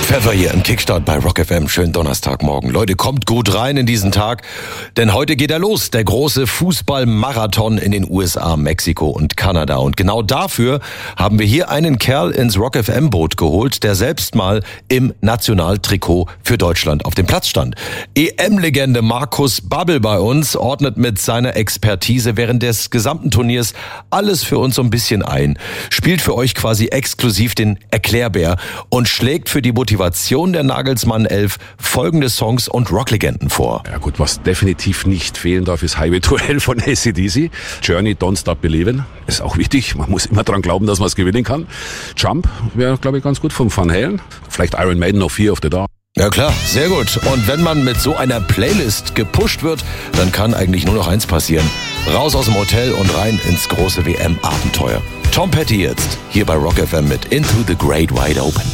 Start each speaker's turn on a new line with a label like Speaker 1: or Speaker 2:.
Speaker 1: Pfeffer hier im Kickstart bei Rock FM. Schönen Donnerstagmorgen. Leute, kommt gut rein in diesen Tag, denn heute geht er los. Der große Fußballmarathon in den USA, Mexiko und Kanada. Und genau dafür haben wir hier einen Kerl ins Rock FM Boot geholt, der selbst mal im Nationaltrikot für Deutschland auf dem Platz stand. EM-Legende Markus Babbel bei uns ordnet mit seiner Expertise während des gesamten Turniers alles für uns so ein bisschen ein, spielt für euch quasi exklusiv den Erklärbär und schlägt für die Motivation der Nagelsmann 11 folgende Songs und Rocklegenden vor.
Speaker 2: Ja gut, was definitiv nicht fehlen darf, ist Highway to Hell von AC/DC. Journey, Don't Stop Believin', ist auch wichtig. Man muss immer dran glauben, dass man es gewinnen kann. Jump wäre, glaube ich, ganz gut von Van Halen. Vielleicht Iron Maiden, No Fear of the Dark.
Speaker 1: Ja klar, sehr gut. Und wenn man mit so einer Playlist gepusht wird, dann kann eigentlich nur noch eins passieren. Raus aus dem Hotel und rein ins große WM-Abenteuer. Tom Petty jetzt, hier bei Rock FM mit Into the Great Wide Open.